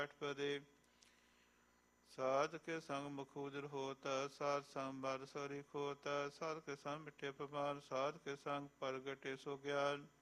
ਪਦੇ ਸਾਧ ਕੇ ਸੰਗ ਮੁਖ ਉਜਰ ਹੋਤਾ, ਸਾਧ ਸੰਗ ਬਦ ਸੋਰੀ ਖੋਤਾ, ਸਾਧ ਕੇ ਸੰਗ ਮਿੱਠੇ ਪਮਾਨ, ਸਾਧ ਕੇ ਸੰਗ ਪ੍ਰਗਟੇ ਸੋ ਗਿਆਨ।